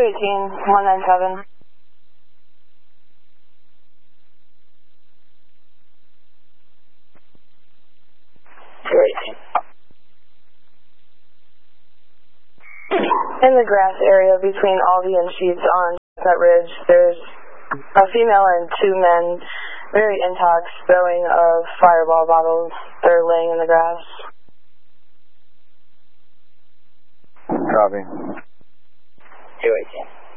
218, 197. In the grass area between Aldi and Sheets on that ridge, there's a female and two men, very intox, throwing of fireball bottles. They're laying in the grass. Copy. 218.